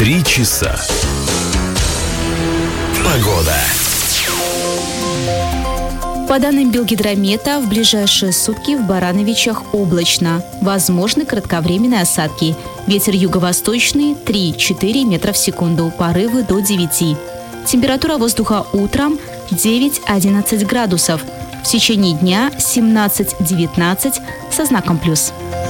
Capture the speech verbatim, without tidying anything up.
Три часа. Погода. По данным Белгидромета, в ближайшие сутки в Барановичах облачно. Возможны кратковременные осадки. Ветер юго-восточный три-четыре метра в секунду, порывы до девяти. Температура воздуха утром девять-одиннадцать градусов. В течение дня семнадцать-девятнадцать со знаком плюс.